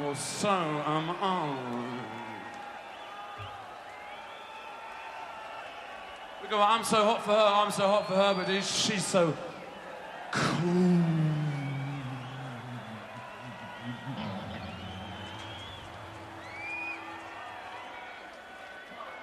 well, so am I. We go, I'm so hot for her, but she's so cool.